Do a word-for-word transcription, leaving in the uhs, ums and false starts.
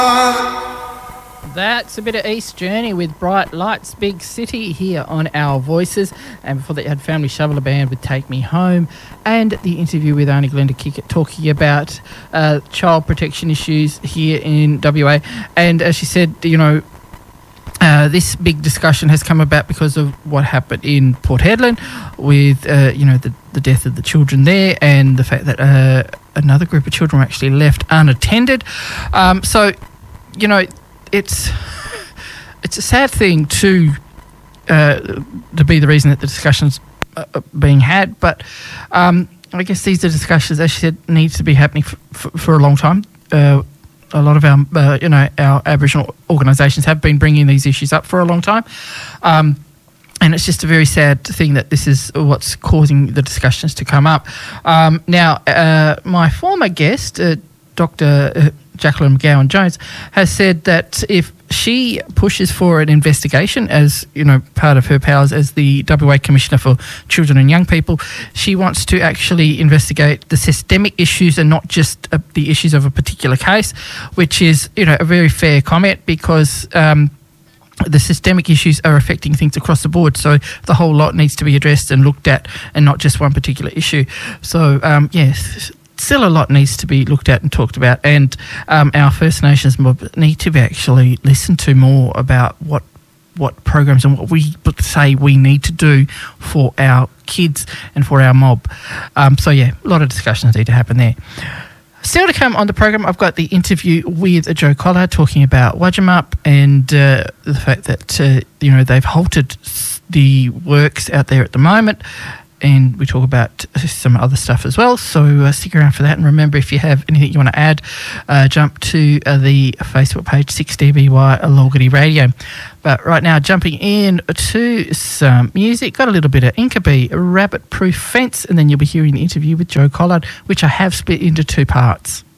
That's a bit of East Journey with Bright Lights Big City here on Our Voices. And before that, you had Family Shoveler Band with Take Me Home, and the interview with Aunty Glenda Kickett talking about uh, child protection issues here in W A. And as she said, you know, Uh, this big discussion has come about because of what happened in Port Hedland with, uh, you know, the, the death of the children there, and the fact that uh, another group of children were actually left unattended. Um, so, you know, it's it's a sad thing to uh, to be the reason that the discussion's uh, being had, but um, I guess these are discussions, as she said, needs to be happening for, for, for a long time. Uh, A lot of our, uh, you know, our Aboriginal organisations have been bringing these issues up for a long time, um, and it's just a very sad thing that this is what's causing the discussions to come up. Um, now, uh, my former guest, uh, Doctor Jacqueline McGowan-Jones, has said that if she pushes for an investigation, as you know, part of her powers as the W A Commissioner for Children and Young People, she wants to actually investigate the systemic issues and not just uh, the issues of a particular case, which is, you know, a very fair comment, because um, the systemic issues are affecting things across the board. So the whole lot needs to be addressed and looked at, and not just one particular issue. So um, yes. Still a lot needs to be looked at and talked about, and um, our First Nations mob need to be actually listened to more about what what programs and what we say we need to do for our kids and for our mob. Um, so yeah, a lot of discussions need to happen there. Still to come on the program, I've got the interview with Joe Collard talking about Wajamup and uh, the fact that uh, you know, they've halted the works out there at the moment. And we talk about some other stuff as well. So uh, stick around for that. And remember, if you have anything you want to add, uh, jump to uh, the Facebook page, six D B Y Lolgity Radio. But right now, jumping in to some music, got a little bit of Inkabee, Rabbit Proof Fence, and then you'll be hearing the interview with Joe Collard, which I have split into two parts.